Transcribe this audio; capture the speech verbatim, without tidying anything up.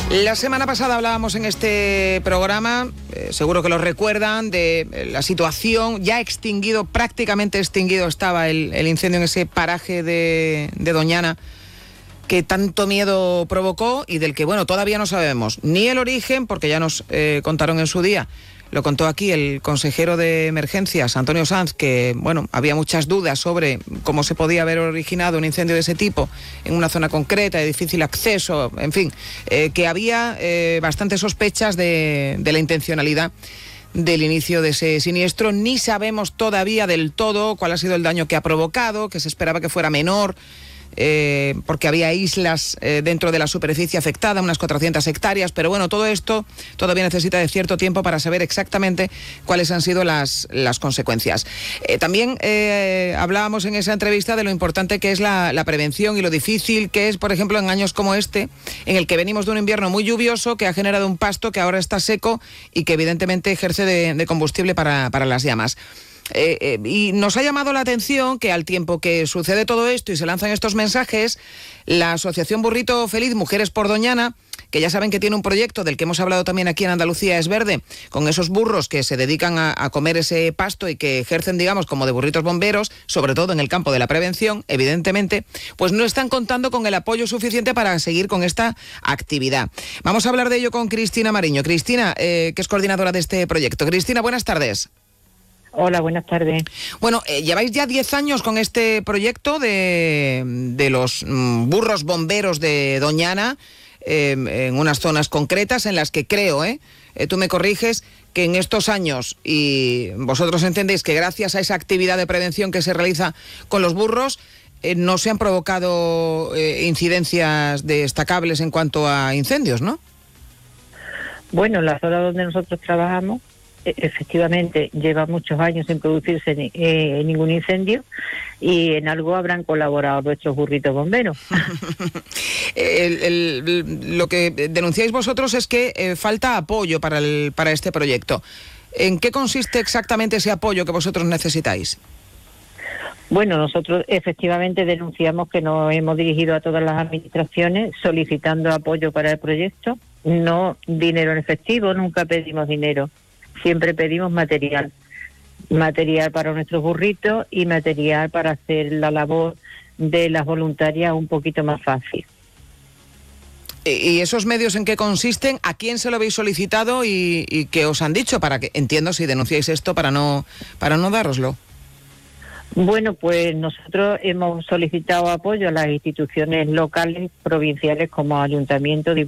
La semana pasada hablábamos en este programa, eh, seguro que lo recuerdan, de eh, la situación, ya extinguido, prácticamente extinguido estaba el, el incendio en ese paraje de, de Doñana, que tanto miedo provocó y del que, bueno, todavía no sabemos ni el origen, porque ya nos eh, contaron en su día. Lo contó aquí el consejero de Emergencias, Antonio Sanz, que, bueno, había muchas dudas sobre cómo se podía haber originado un incendio de ese tipo en una zona concreta, de difícil acceso, en fin, eh, que había eh, bastantes sospechas de, de la intencionalidad del inicio de ese siniestro. Ni sabemos todavía del todo cuál ha sido el daño que ha provocado, que se esperaba que fuera menor, Eh, porque había islas eh, dentro de la superficie afectada, unas cuatrocientas hectáreas, pero bueno, todo esto todavía necesita de cierto tiempo para saber exactamente cuáles han sido las, las consecuencias. Eh, también eh, hablábamos en esa entrevista de lo importante que es la, la prevención y lo difícil que es, por ejemplo, en años como este, en el que venimos de un invierno muy lluvioso que ha generado un pasto que ahora está seco y que evidentemente ejerce de, de combustible para, para las llamas. Eh, eh, y nos ha llamado la atención que al tiempo que sucede todo esto y se lanzan estos mensajes, la Asociación Burrito Feliz Mujeres por Doñana, que ya saben que tiene un proyecto del que hemos hablado también aquí en Andalucía es Verde, con esos burros que se dedican a, a comer ese pasto y que ejercen, digamos, como de burritos bomberos, sobre todo en el campo de la prevención, evidentemente, pues no están contando con el apoyo suficiente para seguir con esta actividad. Vamos a hablar de ello con Cristina Mariño. Cristina, eh, que es coordinadora de este proyecto. Cristina, buenas tardes. Hola, buenas tardes. Bueno, eh, lleváis ya diez años con este proyecto de, de los mm, burros bomberos de Doñana, eh, en unas zonas concretas en las que creo, eh, eh, tú me corriges, que en estos años, y vosotros entendéis que gracias a esa actividad de prevención que se realiza con los burros, eh, no se han provocado eh, incidencias destacables en cuanto a incendios, ¿no? Bueno, en la zona donde nosotros trabajamos, efectivamente lleva muchos años sin producirse ni, eh, ningún incendio y en algo habrán colaborado nuestros burritos bomberos. el, el, lo que denunciáis vosotros es que eh, falta apoyo para, el, para este proyecto. ¿En qué consiste exactamente ese apoyo que vosotros necesitáis? Bueno, nosotros efectivamente denunciamos que nos hemos dirigido a todas las administraciones solicitando apoyo para el proyecto, no dinero en efectivo, nunca pedimos dinero. Siempre pedimos material, material para nuestros burritos y material para hacer la labor de las voluntarias un poquito más fácil. ¿Y esos medios en qué consisten? ¿A quién se lo habéis solicitado y, y qué os han dicho? Para que entiendo si denunciáis esto para no para no dároslo. Bueno, pues nosotros hemos solicitado apoyo a las instituciones locales, provinciales como ayuntamiento,